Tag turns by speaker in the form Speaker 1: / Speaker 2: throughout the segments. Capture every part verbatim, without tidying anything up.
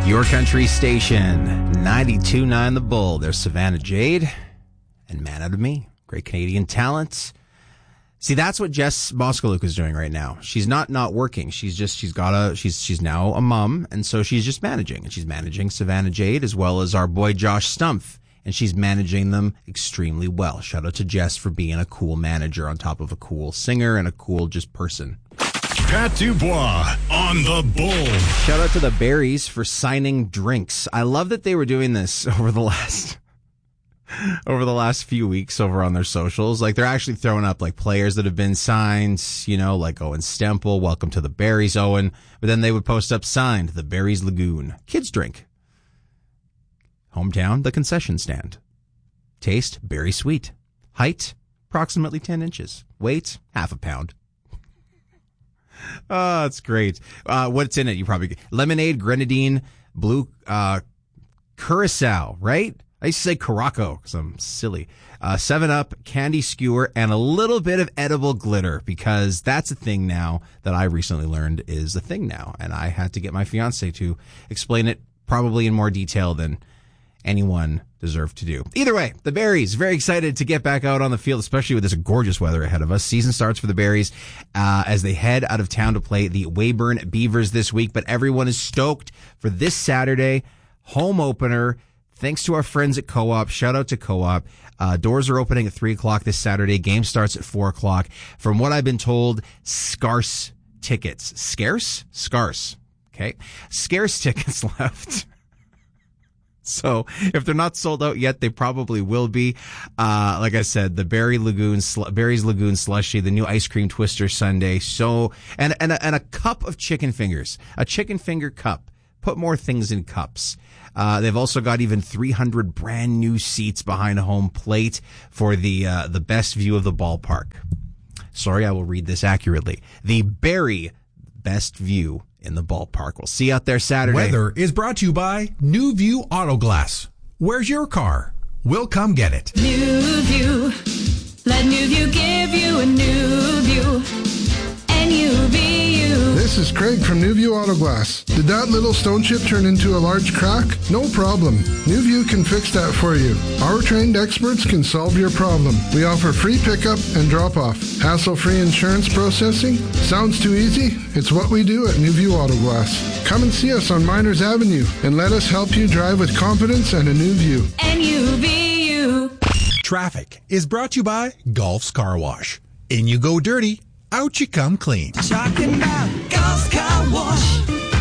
Speaker 1: Your country station, ninety-two point nine The Bull. There's Savannah Jade and Man Out of Me. Great Canadian talent. See, that's what Jess Boskaluk is doing right now. She's not not working. She's just, she's got a, she's she's now a mom, and so she's just managing. And she's managing Savannah Jade as well as our boy Josh Stumpf. And she's managing them extremely well. Shout out to Jess for being a cool manager on top of a cool singer and a cool just person.
Speaker 2: Pat Dubois on The Bull.
Speaker 1: Shout out to the Berries for signing drinks. I love that they were doing this over the last over the last few weeks over on their socials. Like, they're actually throwing up like players that have been signed, you know, like Owen Stemple, welcome to the Berries, Owen. But then they would post up signed, the Berries Lagoon. Kids drink. Hometown, the concession stand. Taste, berry sweet. Height, approximately ten inches. Weight, half a pound. Oh, that's great. Uh, what's in it? You probably lemonade, grenadine, blue uh, curacao, right? I used to say Caraco because I'm silly. Uh, seven up, candy skewer, and a little bit of edible glitter, because that's a thing now that I recently learned is a thing now. And I had to get my fiance to explain it probably in more detail than anyone deserved to do. Either way, the Berries, very excited to get back out on the field, especially with this gorgeous weather ahead of us. Season starts for the Berries uh, as they head out of town to play the Weyburn Beavers this week. But everyone is stoked for this Saturday, home opener. Thanks to our friends at Co-op. Shout out to Co-op. Uh, doors are opening at three o'clock this Saturday. Game starts at four o'clock. From what I've been told, scarce tickets. Scarce? Scarce. Okay. Scarce tickets left. So if they're not sold out yet, they probably will be. Uh, like I said, the Berry Lagoon, sl- Berry's Lagoon Slushie, the new ice cream twister sundae. So, and, and, a, and a cup of chicken fingers, a chicken finger cup. Put more things in cups. Uh, they've also got even three hundred brand new seats behind home plate for the, uh, the best view of the ballpark. Sorry, I will read this accurately. The Berry best view in the ballpark. We'll see you out there Saturday.
Speaker 3: Weather is brought to you by New View Auto Glass. Where's your car? We'll come get it.
Speaker 4: New View. Let New View give you a new view. N U V U.
Speaker 5: This is Craig from New View Auto Glass. Did that little stone chip turn into a large crack? No problem. New View can fix that for you. Our trained experts can solve your problem. We offer free pickup and drop-off. Hassle-free insurance processing? Sounds too easy? It's what we do at New View Auto Glass. Come and see us on Miners Avenue and let us help you drive with confidence and a new view.
Speaker 4: N U V U.
Speaker 3: Traffic is brought to you by Golf's Car Wash. In you go dirty, out you come clean.
Speaker 6: Talking about Golf's Car Wash.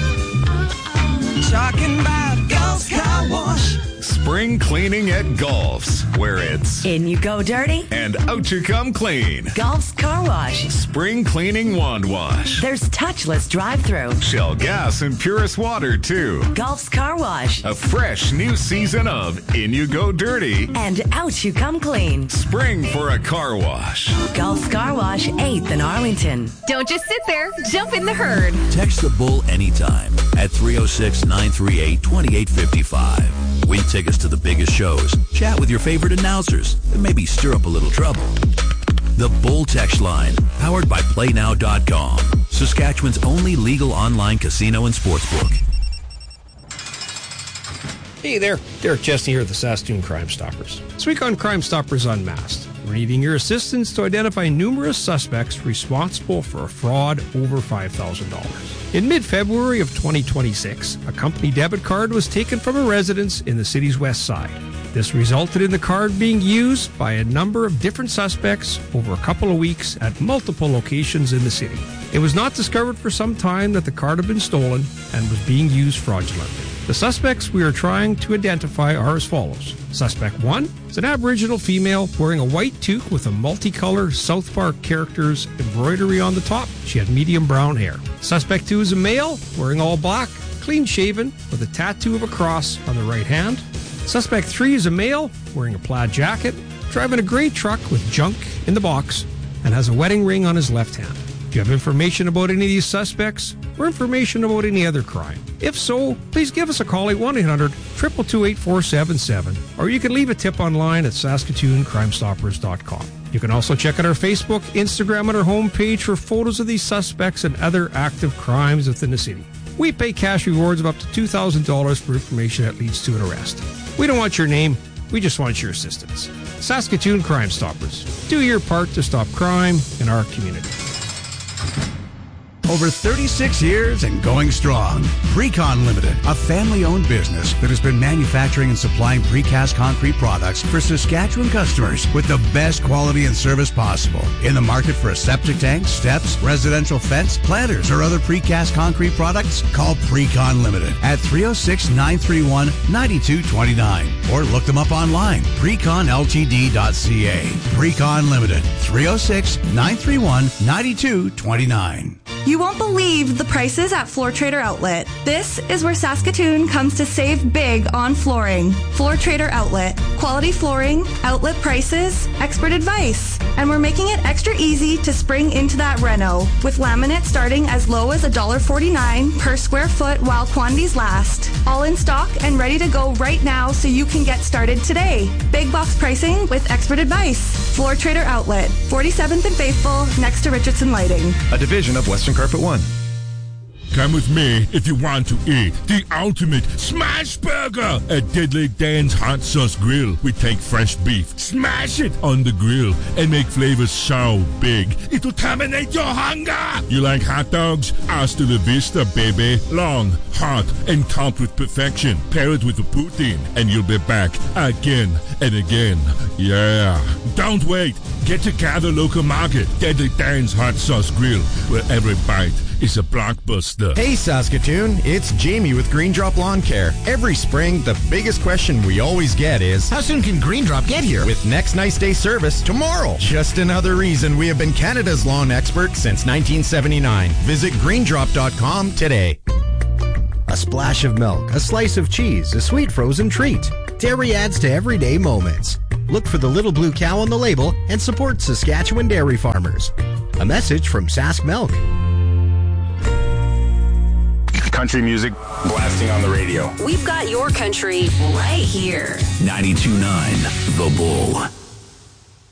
Speaker 6: Talking about Golf's Car Wash.
Speaker 2: Spring cleaning at Golf's, where it's
Speaker 7: in you go dirty
Speaker 2: and out you come clean.
Speaker 7: Golf's Car Wash.
Speaker 2: Spring cleaning wand wash.
Speaker 7: There's touchless drive-through.
Speaker 2: Shell gas and purest water, too.
Speaker 7: Golf's Car Wash.
Speaker 2: A fresh new season of In You Go Dirty
Speaker 7: and Out You Come Clean.
Speaker 2: Spring for a car wash.
Speaker 7: Golf's Car Wash, eighth in Arlington.
Speaker 8: Don't just sit there. Jump in the herd.
Speaker 9: Text the Bull anytime at three oh six, nine three eight, two eight five five. Win tickets to the biggest shows, chat with your favorite announcers, and maybe stir up a little trouble. The Bull text line, powered by play now dot com, Saskatchewan's only legal online casino and sportsbook.
Speaker 10: Hey there, Derek Chesney here at the Saskatoon Crime Stoppers. This week on Crime Stoppers Unmasked, we're needing your assistance to identify numerous suspects responsible for a fraud over five thousand dollars. In mid-February of twenty twenty-six, a company debit card was taken from a residence in the city's west side. This resulted in the card being used by a number of different suspects over a couple of weeks at multiple locations in the city. It was not discovered for some time that the card had been stolen and was being used fraudulently. The suspects we are trying to identify are as follows. Suspect one is an Aboriginal female wearing a white toque with a multicolor South Park characters embroidery on the top. She had medium brown hair. Suspect two is a male wearing all black, clean shaven, with a tattoo of a cross on the right hand. Suspect three is a male wearing a plaid jacket, driving a gray truck with junk in the box, and has a wedding ring on his left hand. Do you have information about any of these suspects or information about any other crime? If so, please give us a call at one eight hundred, two two two, eight four seven seven, or you can leave a tip online at Saskatoon Crime Stoppers dot com. You can also check out our Facebook, Instagram, and our homepage for photos of these suspects and other active crimes within the city. We pay cash rewards of up to two thousand dollars for information that leads to an arrest. We don't want your name, we just want your assistance. Saskatoon Crime Stoppers. Do your part to stop crime in our community.
Speaker 11: Over thirty-six years and going strong. Precon Limited, a family-owned business that has been manufacturing and supplying precast concrete products for Saskatchewan customers with the best quality and service possible. In the market for a septic tank, steps, residential fence, planters, or other precast concrete products? Call Precon Limited at three oh six, nine three one, nine two two nine or look them up online, precon l t d dot c a. Precon Limited, three oh six, nine three one, nine two two nine.
Speaker 12: You won't believe the prices at Floor Trader Outlet. This is where Saskatoon comes to save big on flooring. Floor Trader Outlet. Quality flooring, outlet prices, expert advice. And we're making it extra easy to spring into that reno with laminate starting as low as one dollar forty-nine per square foot while quantities last. All in stock and ready to go right now so you can get started today. Big box pricing with expert advice. Floor Trader Outlet. forty-seventh and Faithful next to Richardson Lighting.
Speaker 13: A division of Western Carpet One.
Speaker 14: Come with me if you want to eat the ultimate smash burger at Deadly Dan's Hot Sauce Grill. We take fresh beef, smash it on the grill, and make flavors so big it'll terminate your hunger. You like hot dogs? Hasta la vista, baby. Long, hot, and topped with perfection. Pair it with a poutine, and you'll be back again and again. Yeah. Don't wait. Get to Gather Local Market, Deadly Dan's Hot Sauce Grill, where every bite is a blockbuster.
Speaker 15: Hey Saskatoon, it's Jamie with Green Drop Lawn Care. Every spring, the biggest question we always get is, how soon can Green Drop get here? With next nice day service tomorrow. Just another reason we have been Canada's lawn expert since nineteen seventy-nine. Visit green drop dot com today. A splash of milk, a slice of cheese, a sweet frozen treat. Dairy adds to everyday moments. Look for the little blue cow on the label and support Saskatchewan dairy farmers. A message from Sask Milk.
Speaker 13: Country music blasting on the radio.
Speaker 7: We've got your country right here.
Speaker 9: ninety-two point nine The Bull.